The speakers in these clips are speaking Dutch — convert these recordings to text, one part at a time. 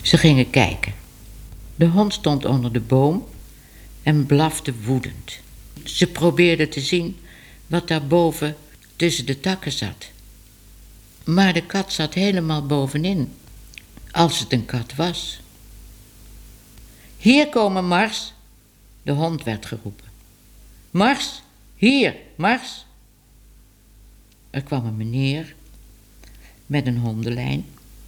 Ze gingen kijken. De hond stond onder de boom en blafte woedend. Ze probeerde te zien wat daarboven tussen de takken zat. Maar de kat zat helemaal bovenin, als het een kat was. Hier komen, Mars! De hond werd geroepen. Mars, hier, Mars! Er kwam een meneer met een hondenlijn.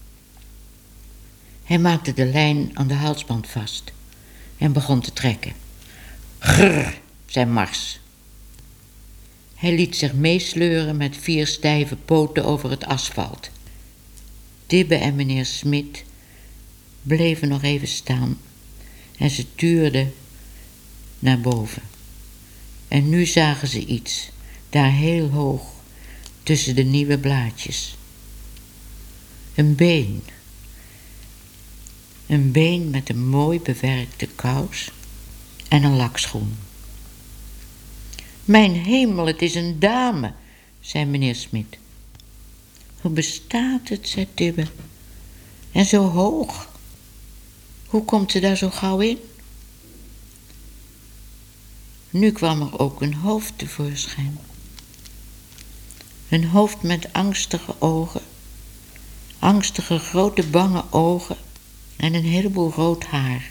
Hij maakte de lijn aan de halsband vast en begon te trekken. Grrr, zei Mars. Hij liet zich meesleuren met 4 stijve poten over het asfalt. Tibbe en meneer Smit bleven nog even staan en ze tuurden naar boven. En nu zagen ze iets, daar heel hoog, tussen de nieuwe blaadjes. Een been. Een been met een mooi bewerkte kous en een lakschoen. Mijn hemel, het is een dame, zei meneer Smit. Hoe bestaat het, zei Tibbe. En zo hoog. Hoe komt ze daar zo gauw in? Nu kwam er ook een hoofd tevoorschijn. Een hoofd met angstige ogen. Angstige grote bange ogen en een heleboel rood haar.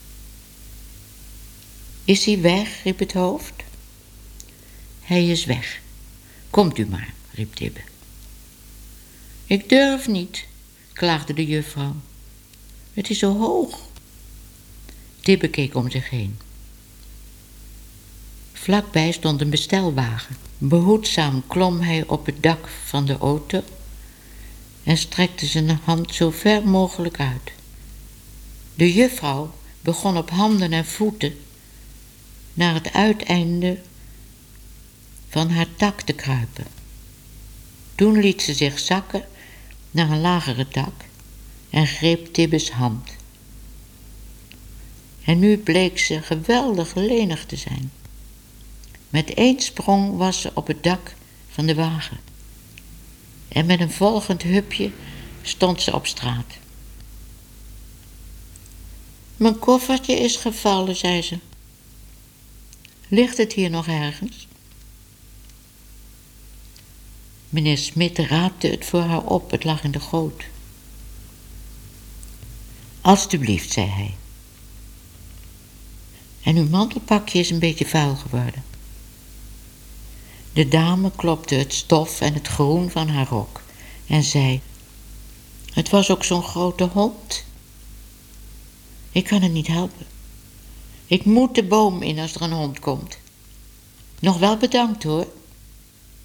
Is hij weg, riep het hoofd. Hij is weg. Komt u maar, riep Tibbe. Ik durf niet, klaagde de juffrouw. Het is zo hoog. Tibbe keek om zich heen. Vlakbij stond een bestelwagen. Behoedzaam klom hij op het dak van de auto en strekte zijn hand zo ver mogelijk uit. De juffrouw begon op handen en voeten naar het uiteinde van haar tak te kruipen. Toen liet ze zich zakken naar een lagere tak en greep Tibbes hand. En nu bleek ze geweldig lenig te zijn. Met 1 sprong was ze op het dak van de wagen. En met een volgend hupje stond ze op straat. Mijn koffertje is gevallen, zei ze. Ligt het hier nog ergens? Meneer Smit raapte het voor haar op, het lag in de goot. Alsjeblieft, zei hij. En uw mantelpakje is een beetje vuil geworden. De dame klopte het stof en het groen van haar rok en zei: Het was ook zo'n grote hond. Ik kan het niet helpen. Ik moet de boom in als er een hond komt. Nog wel bedankt hoor.